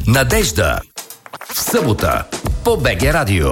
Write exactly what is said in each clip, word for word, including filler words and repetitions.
Надежда. В събота по БГ Радио.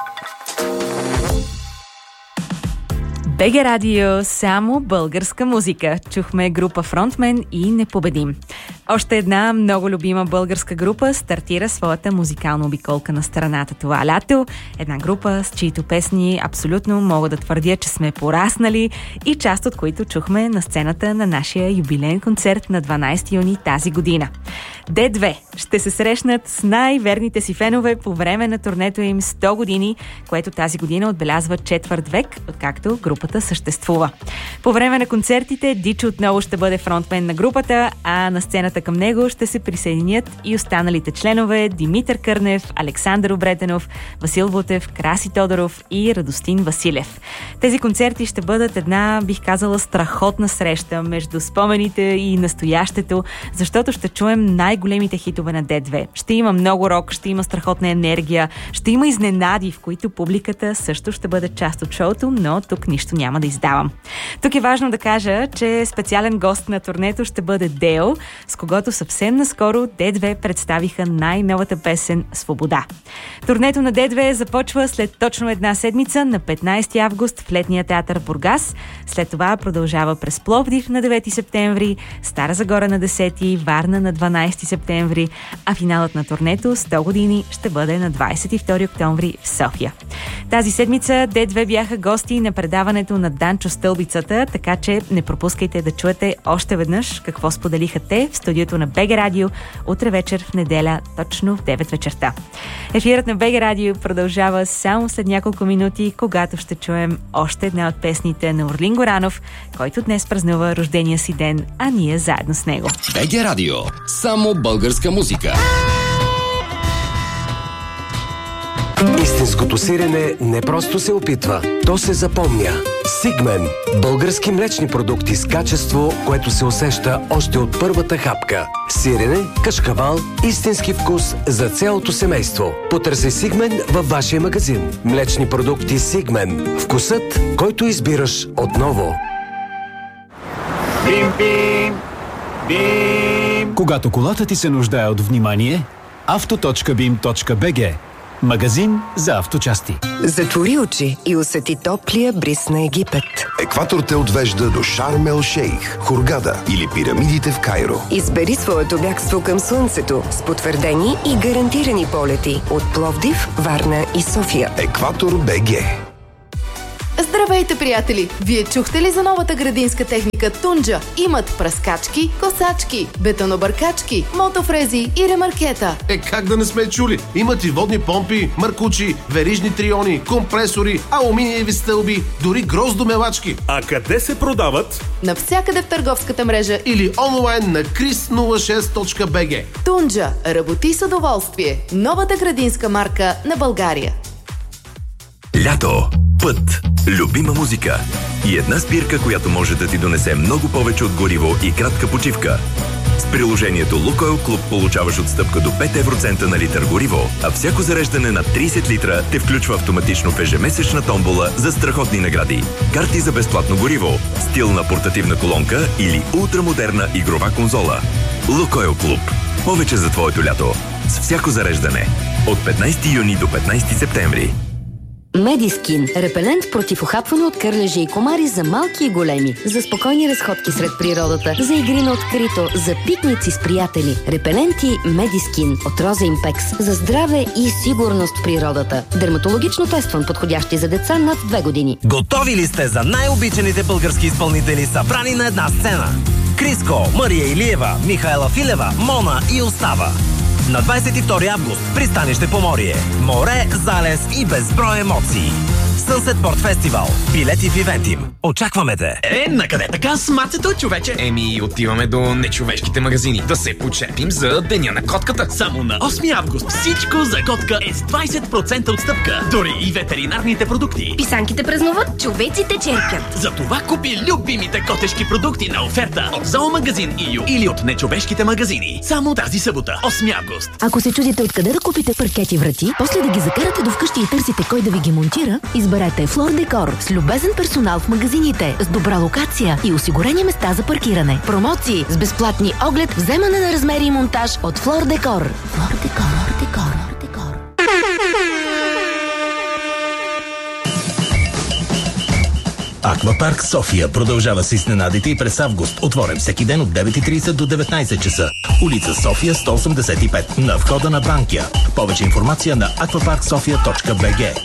БГ Радио, само българска музика. Чухме група Фронтмен и Непобедим. Още една много любима българска група стартира своята музикална обиколка на страната това лято. Една група, с чието песни абсолютно мога да твърдя, че сме пораснали и част от които чухме на сцената на нашия юбилеен концерт на дванайсети юни тази година. Д две ще се срещнат с най-верните си фенове по време на турнето им сто години, което тази година отбелязва четвърт век, откакто групата съществува. По време на концертите Дичо отново ще бъде фронтмен на групата, а на сцената към него ще се присъединят и останалите членове Димитър Кърнев, Александър Обретенов, Васил Вутев, Краси Тодоров и Радостин Василев. Тези концерти ще бъдат една, бих казала, страхотна среща между спомените и настоящето, защото ще чуем най-големите хитове на Д две. Ще има много рок, ще има страхотна енергия, ще има изненади, в които публиката също ще бъде част от шоуто, но тук нищо няма да издавам. Тук е важно да кажа, че специален гост на турнето ще бъде Део, с когото съвсем наскоро Д две представиха най-новата песен «Свобода». Турнето на Д две започва след точно една седмица на петнайсети август в Летния театър Бургас. След това продължава през Пловдив на девети септември, Стара Загора на десети, Варна на дванайсети септември, а финалът на турнето сто години ще бъде на двайсет и втори октомври в София. Тази седмица Д две бяха гости на предаването на Данчо Стълбицата, така че не пропускайте да чуете още веднъж какво споделиха те в студиото на БГ Радио утре вечер в неделя, точно в девет вечерта. Ефирът на БГ Радио продължава само след няколко минути, когато ще чуем още една от песните на Орлин Горанов, който днес празнува рождения си ден, а ние заедно с него. БГ Радио. Само българска музика. Истинското сирене не просто се опитва, то се запомня. Сигмен – български млечни продукти с качество, което се усеща още от първата хапка. Сирене, кашкавал, истински вкус за цялото семейство. Потърси Сигмен във вашия магазин. Млечни продукти Сигмен. Вкусът, който избираш отново. Бим, бим, бим. Когато колата ти се нуждае от внимание, авто точка бим точка би джи. Магазин за авточасти. Затвори очи и усети топлия бриз на Египет. Екватор те отвежда до Шарм ел Шейх, Хургада или пирамидите в Кайро. Избери своето бягство към слънцето с потвърдени и гарантирани полети от Пловдив, Варна и София. Екватор БГ. Здравейте, приятели! Вие чухте ли за новата градинска техника Тунджа? Имат пръскачки, косачки, бетонобъркачки, мотофрези и ремаркета. Е, как да не сме чули? Имат и водни помпи, маркучи, верижни триони, компресори, алуминиеви стълби, дори гроздомелачки. А къде се продават? Навсякъде в търговската мрежа Или онлайн на крис нула шест точка би джи. Тунджа. Работи с удоволствие. Новата градинска марка на България. Лято, път, любима музика и една спирка, която може да ти донесе много повече от гориво и кратка почивка. С приложението Лукойл Клуб получаваш отстъпка до пет евроцента на литър гориво, а всяко зареждане на трийсет литра те включва автоматично в ежемесечна томбола за страхотни награди. Карти за безплатно гориво, стилна портативна колонка или ултрамодерна игрова конзола. Лукойл Клуб. Повече за твоето лято. С всяко зареждане. От петнайсети юни до петнайсети септември. Медискин. Репелент против ухапване от кърлежи и комари за малки и големи. За спокойни разходки сред природата. За игри на открито. За пикници с приятели. Репеленти Медискин от Роза Импекс. За здраве и сигурност в природата. Дерматологично тестван, подходящи за деца над две години. Готови ли сте за най-обичаните български изпълнители, събрани на една сцена? Криско, Мария Илиева, Михайла Филева, Мона и Остава. На двайсет и втори август пристанище Поморие. Море, залез и безброй емоции. Сънсет Порт Фестивал. Билети в Ивентим. Очакваме те! Е, накъде така с мацето, човече? Еми, отиваме до нечовешките магазини. Да се почепим за Деня на котката. Само на осми август всичко за котка е с двайсет процента отстъпка. Дори и ветеринарните продукти. Писанките празнуват, човеците черпят. Затова купи любимите котешки продукти на оферта от Зоомагазин ИЮ или от нечовешките магазини. Само тази събота, осми август. Ако се чудите откъде да купите паркети врати, после да ги закарате до вкъщи и търсите кой да ви ги монтира, Изберете Флор Декор с любезен персонал в магазините, с добра локация и осигурени места за паркиране. Промоции с безплатни оглед, вземане на размери и монтаж от Флор Декор. Флор Декор, Декор, Декор. Аквапарк София продължава с изненадите и през август. Отворен всеки ден от девет и тридесет до деветнайсет часа. Улица София сто осемдесет и пет на входа на Банкя. Повече информация на аквапарк софия точка би джи.